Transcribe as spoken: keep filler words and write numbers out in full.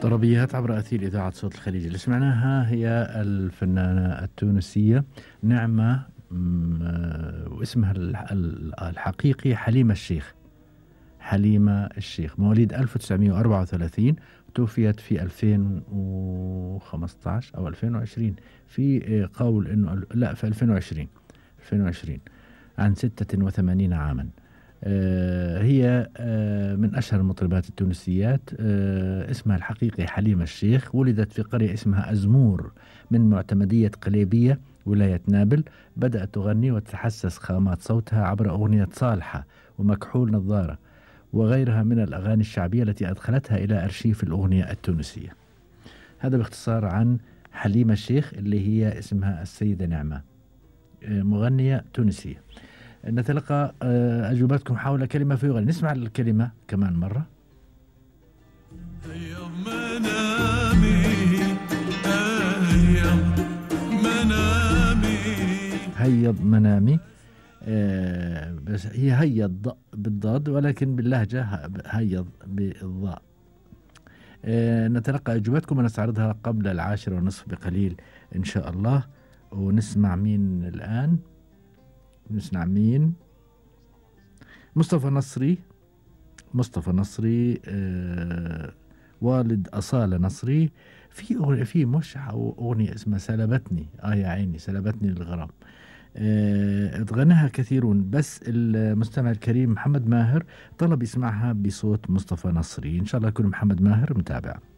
طربيات عبر أثير إذاعة صوت الخليج. اللي سمعناها هي الفنانة التونسية نعمة، واسمها الحقيقي حليمة الشيخ. حليمة الشيخ مواليد ألف وتسعمئة وأربعة وثلاثين، توفيت في ألفين وخمسة عشر أو ألفين وعشرين، في قول إنه لا في ألفين وعشرين ألفين وعشرين عن ستة وثمانين عاما. هي من أشهر المطربات التونسيات. اسمها الحقيقي حليمة الشيخ. ولدت في قرية اسمها أزمور من معتمدية قليبية ولاية نابل. بدأت تغني وتتحسس خامات صوتها عبر أغنية صالحة ومكحول نظارة وغيرها من الأغاني الشعبية التي أدخلتها إلى أرشيف الأغنية التونسية. هذا باختصار عن حليمة الشيخ اللي هي اسمها السيدة نعمة، مغنية تونسية. نتلقى أجوبتكم حول كلمة في يغني. نسمع الكلمة كمان مرة. هيا منامي هيا منامي هيض منامي. آه بس هي هيض بالضاد ولكن باللهجة هيض بالضاء. آه نتلقى أجوبتكم ونستعرضها قبل العاشرة ونصف بقليل إن شاء الله. ونسمع مين الآن؟ نسمع مين؟ مصطفى نصري. مصطفى نصري آه والد أصالة نصري. في أغنية في مش أو أغنية اسمها سلبتني. آه يا عيني سلبتني الغرام. آه تغناها كثيرون، بس المستمع الكريم محمد ماهر طلب يسمعها بصوت مصطفى نصري. إن شاء الله يكون محمد ماهر متابع.